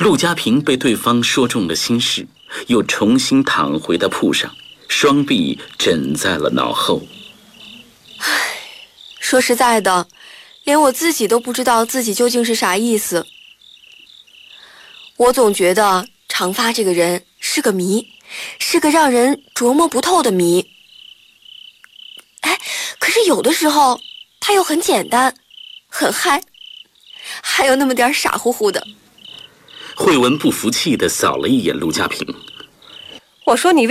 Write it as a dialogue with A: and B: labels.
A: 陆家平被对方说中了心事，又重新躺回到铺上，双臂枕在了脑后。
B: 说实在的，连我自己都不知道自己究竟是啥意思。我总觉得长发这个人是个谜，是个让人琢磨不透的谜。可是有的时候他又很简单，很嗨，还有那么点傻乎乎的。
A: 慧文不服气地扫了一眼陆家平，
C: 我说你